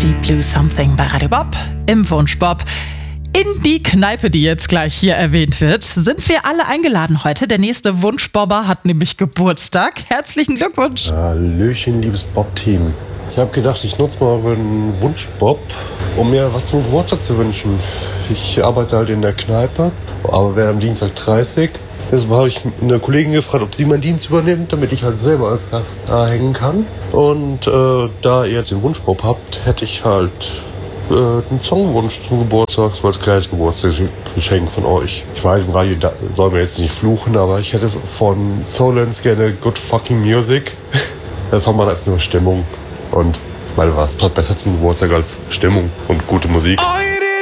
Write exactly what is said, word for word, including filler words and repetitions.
Deep Blue Something bei Radio Bob im Wunsch Bob. In die Kneipe, die jetzt gleich hier erwähnt wird, sind wir alle eingeladen heute. Der nächste Wunschbobber hat nämlich Geburtstag. Herzlichen Glückwunsch. Hallöchen, liebes Bob-Team. Ich habe gedacht, ich nutze mal einen Wunsch-Bob, um mir was zum Geburtstag zu wünschen. Ich arbeite halt in der Kneipe, aber wäre am Dienstag dreißig. Deshalb habe ich eine Kollegin gefragt, ob sie meinen Dienst übernimmt, damit ich halt selber als Gast da hängen kann. Und äh, da ihr jetzt den Wunschbob habt, hätte ich halt äh, einen Songwunsch zum Geburtstag, so als kleines Geburtstagsgeschenk von euch. Ich weiß, im Radio da soll man jetzt nicht fluchen, aber ich hätte von Solens gerne Good Fucking Music. Das hat man als nur Stimmung. Und ich meine, was passt besser zum Geburtstag als Stimmung und gute Musik? Oh, yeah.